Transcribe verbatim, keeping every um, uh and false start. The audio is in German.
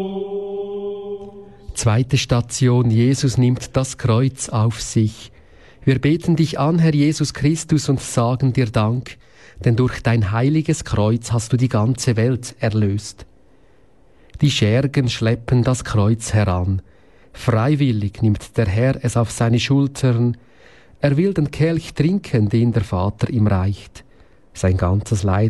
Zweite Station, Jesus nimmt das Kreuz auf sich. Wir beten dich an, Herr Jesus Christus, und sagen dir Dank, denn durch dein heiliges Kreuz hast du die ganze Welt erlöst. Die Schergen schleppen das Kreuz heran. Freiwillig nimmt der Herr es auf seine Schultern. Er will den Kelch trinken, den der Vater ihm reicht. Sein ganzes Leid